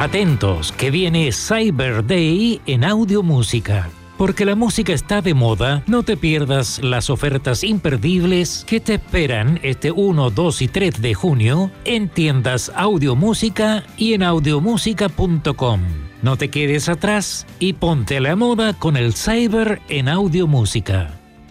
Atentos, que viene Cyber Day en Audio Música. Porque la música está de moda, no te pierdas las ofertas imperdibles que te esperan este 1, 2 y 3 de junio en tiendas Audio Música y en audiomusica.com. No te quedes atrás y ponte a la moda con el Cyber en Audio Música.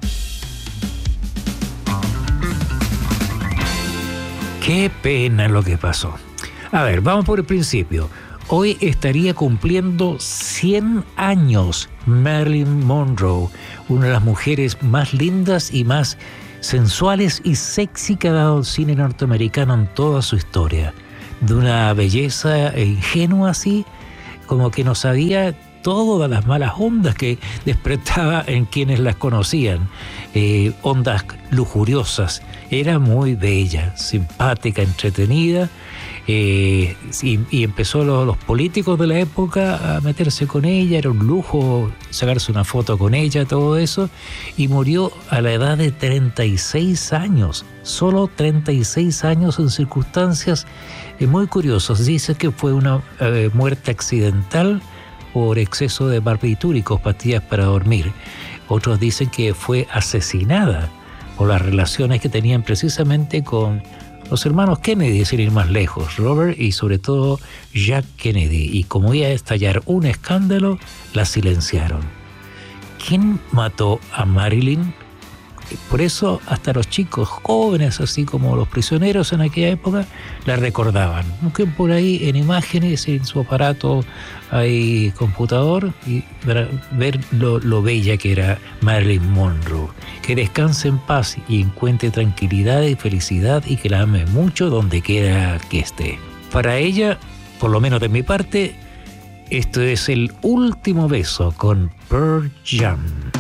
Qué pena lo que pasó. A ver, vamos por el principio. Hoy estaría cumpliendo 100 años Marilyn Monroe, una de las mujeres más lindas y más sensuales y sexy que ha dado el cine norteamericano en toda su historia. De una belleza ingenua así, como que no sabía todas las malas ondas que despertaba en quienes las conocían, ondas lujuriosas. Era muy bella, simpática, entretenida. Y empezó los políticos de la época a meterse con ella, era un lujo sacarse una foto con ella, todo eso, y murió a la edad de 36 años, solo 36 años en circunstancias muy curiosas. Dice que fue una muerte accidental por exceso de barbitúricos, pastillas para dormir. Otros dicen que fue asesinada por las relaciones que tenían precisamente con los hermanos Kennedy, sin ir más lejos, Robert y sobre todo Jack Kennedy. Y como iba a estallar un escándalo, la silenciaron. ¿Quién mató a Marilyn? Por eso hasta los chicos jóvenes, así como los prisioneros en aquella época, la recordaban. Busquen por ahí en imágenes, en su aparato hay computador, y ver lo bella que era Marilyn Monroe. Que descanse en paz y encuentre tranquilidad y felicidad, y que la ame mucho donde quiera que esté. Para ella, por lo menos de mi parte, esto es el último beso con Pearl Jam.